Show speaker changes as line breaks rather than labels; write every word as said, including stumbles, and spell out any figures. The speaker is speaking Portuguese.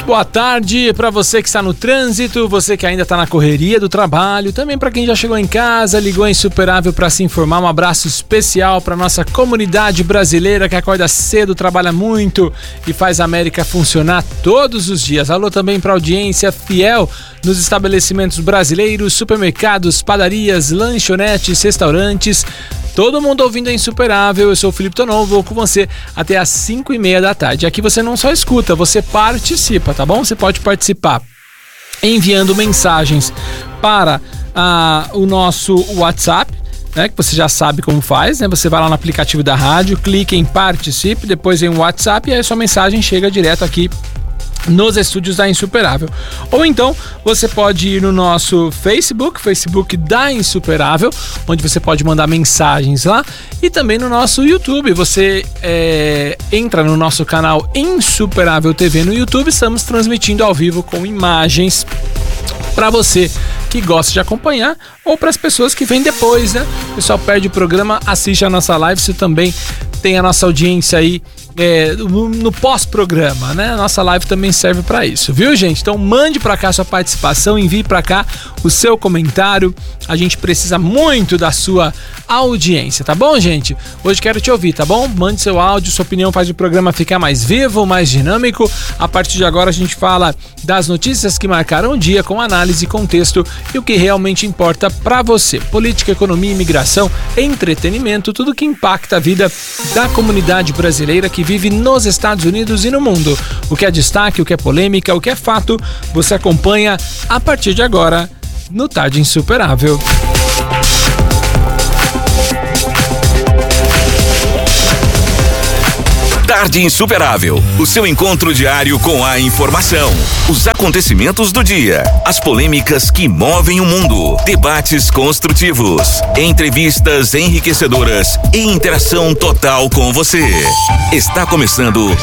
boa tarde para você que está no trânsito, você que ainda está na correria do trabalho, também para quem já chegou em casa, ligou em Insuperável para se informar. Um abraço especial para nossa comunidade brasileira que acorda cedo, trabalha muito e faz a América funcionar todos os dias. Alô também para a audiência fiel nos estabelecimentos brasileiros, supermercados, padarias, lanchonetes, restaurantes. Todo mundo ouvindo a Insuperável. Eu sou o Felipe Tonon, vou com você até às cinco e meia da tarde. Aqui você não só escuta, você participa, tá bom? Você pode participar enviando mensagens para ah, o nosso WhatsApp, né, que você já sabe como faz, né? Você vai lá no aplicativo da rádio, clica em Participe, depois vem o WhatsApp e aí a sua mensagem chega direto aqui nos estúdios da Insuperável. Ou então você pode ir no nosso Facebook, Facebook da Insuperável, onde você pode mandar mensagens lá, e também no nosso YouTube. Você é, entra no nosso canal Insuperável T V no YouTube. Estamos transmitindo ao vivo com imagens para você que gosta de acompanhar, ou para as pessoas que vêm depois, né? O pessoal perde o programa, assiste a nossa live. Você também tem a nossa audiência aí É, no, no pós-programa, né? A nossa live também serve para isso, viu, gente? Então mande para cá sua participação, envie para cá o seu comentário. A gente precisa muito da sua audiência, tá bom, gente? Hoje quero te ouvir, tá bom? Mande seu áudio, sua opinião faz o programa ficar mais vivo, mais dinâmico. A partir de agora a gente fala das notícias que marcaram o dia com análise, contexto e o que realmente importa para você. Política, economia, imigração, entretenimento, tudo que impacta a vida da comunidade brasileira que vive nos Estados Unidos e no mundo. O que é destaque, o que é polêmica, o que é fato, você acompanha a partir de agora no Tarde Insuperável.
Tarde Insuperável, o seu encontro diário com a informação, os acontecimentos do dia, as polêmicas que movem o mundo, debates construtivos, entrevistas enriquecedoras e interação total com você. Está começando